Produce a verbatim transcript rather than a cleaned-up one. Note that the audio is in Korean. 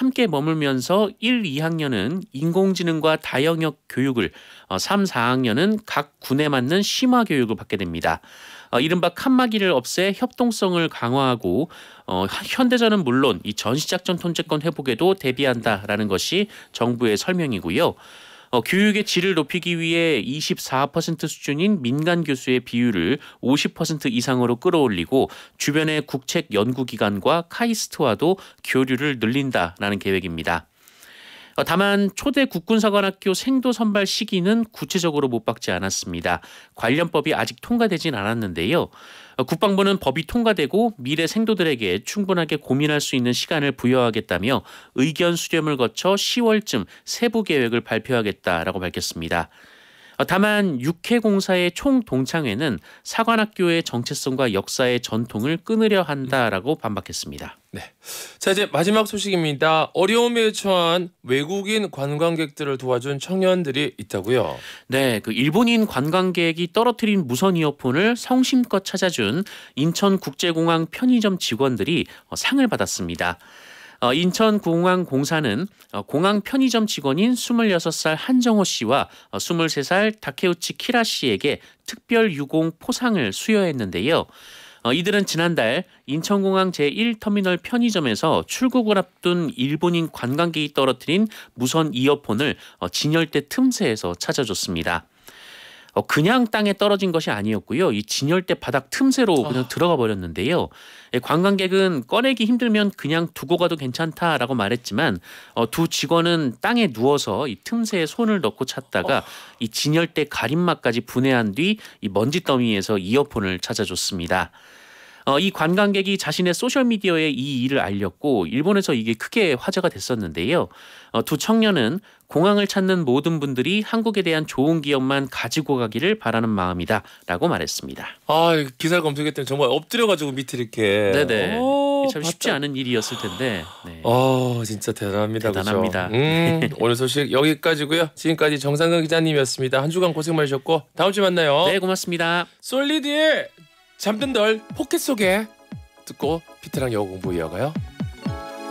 함께 머물면서 일, 이 학년은 인공지능과 다영역 교육을, 삼, 사 학년은 각 군에 맞는 심화 교육을 받게 됩니다. 어, 이른바 칸막이를 없애 협동성을 강화하고 어, 현대전은 물론 이 전시작전 통제권 회복에도 대비한다라는 것이 정부의 설명이고요. 어, 교육의 질을 높이기 위해 이십사 퍼센트 수준인 민간 교수의 비율을 오십 퍼센트 이상으로 끌어올리고 주변의 국책 연구기관과 카이스트와도 교류를 늘린다라는 계획입니다. 어, 다만 초대 국군사관학교 생도 선발 시기는 구체적으로 못 박지 않았습니다. 관련법이 아직 통과되진 않았는데요. 어, 국방부는 법이 통과되고 미래 생도들에게 충분하게 고민할 수 있는 시간을 부여하겠다며 의견 수렴을 거쳐 시월쯤 세부 계획을 발표하겠다라고 밝혔습니다. 어, 다만 육해공사의 총동창회는 사관학교의 정체성과 역사의 전통을 끊으려 한다라고 반박했습니다. 네. 자, 이제 마지막 소식입니다. 어려움에 처한 외국인 관광객들을 도와준 청년들이 있다고요? 네, 그 일본인 관광객이 떨어뜨린 무선 이어폰을 성심껏 찾아준 인천국제공항 편의점 직원들이 어, 상을 받았습니다. 어, 인천공항공사는 어, 공항 편의점 직원인 스물여섯 살 한정호 씨와 어, 스물세 살 다케우치 키라 씨에게 특별 유공 포상을 수여했는데요. 어, 이들은 지난달 인천공항 제일 터미널 편의점에서 출국을 앞둔 일본인 관광객이 떨어뜨린 무선 이어폰을 어, 진열대 틈새에서 찾아줬습니다. 어, 그냥 땅에 떨어진 것이 아니었고요. 이 진열대 바닥 틈새로 그냥 아... 들어가 버렸는데요. 예, 관광객은 꺼내기 힘들면 그냥 두고 가도 괜찮다라고 말했지만 어, 두 직원은 땅에 누워서 이 틈새에 손을 넣고 찾다가 어... 이 진열대 가림막까지 분해한 뒤 이 먼지 더미에서 이어폰을 찾아줬습니다. 어, 이 관광객이 자신의 소셜미디어에 이 일을 알렸고 일본에서 이게 크게 화제가 됐었는데요. 어, 두 청년은 공항을 찾는 모든 분들이 한국에 대한 좋은 기억만 가지고 가기를 바라는 마음이다 라고 말했습니다. 아, 기사를 검색했더니 정말 엎드려가지고 밑에 이렇게. 네네. 오, 참 쉽지 봤다. 않은 일이었을 텐데. 네. 아, 진짜 대단합니다. 대단합니다. 그렇죠? 음, 오늘 소식 여기까지고요. 지금까지 정상근 기자님이었습니다. 한 주간 고생 많으셨고 다음 주에 만나요. 네, 고맙습니다. 솔리드의 잠든 덜 포켓 속에 듣고 피트랑 영어 공부 이어가요.